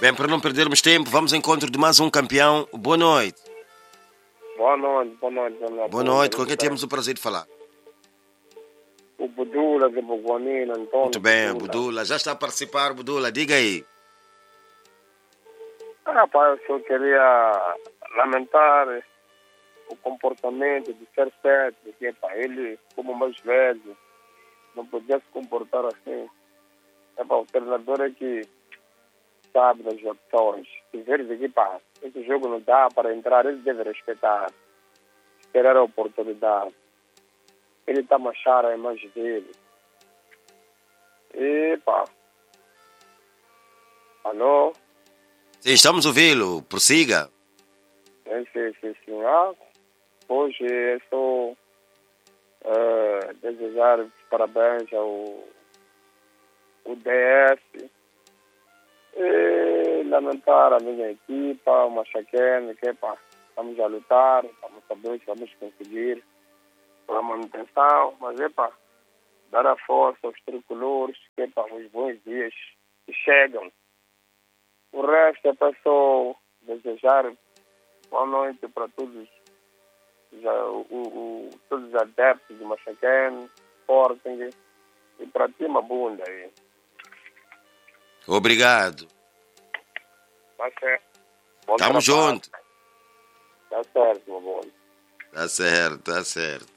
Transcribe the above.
Bem, para não perdermos tempo, vamos ao encontro de mais um campeão. Boa noite. Boa noite, boa noite. Boa noite, com quem temos o prazer de falar? O Budula de Boguanina, Antônio. Muito bem, Budula. Já está a participar, Budula, diga aí. Eu só queria lamentar o comportamento de ser certo, porque ele, como mais velho, não podia se comportar assim. O treinador é que sabe das opções. Se veres aqui, esse jogo não dá para entrar, ele deve respeitar, esperar a oportunidade. Ele está a achar a imagem dele. E alô? Sim, estamos a ouvi-lo, prossiga. Sim. Hoje eu estou desejar parabéns ao DS e lamentar a minha equipa, o Machaquene, que estamos a lutar, vamos saber se vamos conseguir a manutenção, mas dar a força aos tricolores, que os bons dias que chegam. O resto é só desejar boa noite para todos, todos os adeptos de Machaquene, Sporting, e para ti uma bunda aí. Obrigado. Tá certo. Tamo junto. Tá certo, meu bom. Tá certo.